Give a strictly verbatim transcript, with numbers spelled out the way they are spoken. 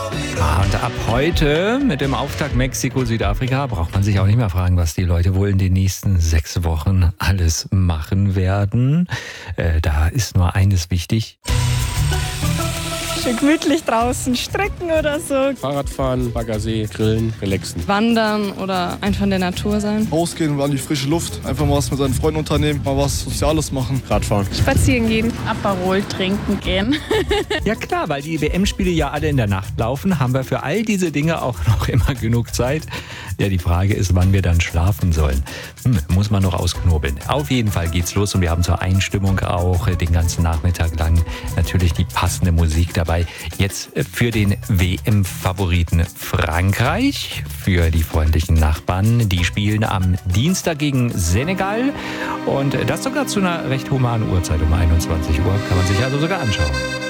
Ah, und ab heute mit dem Auftakt Mexiko-Südafrika braucht man sich auch nicht mehr fragen, was die Leute wohl in den nächsten sechs Wochen alles machen werden. Äh, da ist nur eines wichtig. Schön gemütlich draußen strecken oder so. Fahrradfahren, Baggersee, grillen, relaxen. Wandern oder einfach in der Natur sein. Rausgehen, an die frische Luft, einfach mal was mit seinen Freunden unternehmen, mal was Soziales machen. Radfahren. Spazieren gehen. Aperol trinken gehen. Ja klar, weil die W M-Spiele ja alle in der Nacht laufen, haben wir für all diese Dinge auch noch immer genug Zeit. Ja, die Frage ist, wann wir dann schlafen sollen. Hm, muss man noch ausknobeln. Auf jeden Fall geht's los und wir haben zur Einstimmung auch den ganzen Nachmittag lang natürlich die passende Musik dabei. Jetzt für den W M-Favoriten Frankreich, für die freundlichen Nachbarn. Die spielen am Dienstag gegen Senegal und das sogar zu einer recht humanen Uhrzeit um einundzwanzig Uhr. Kann man sich also sogar anschauen.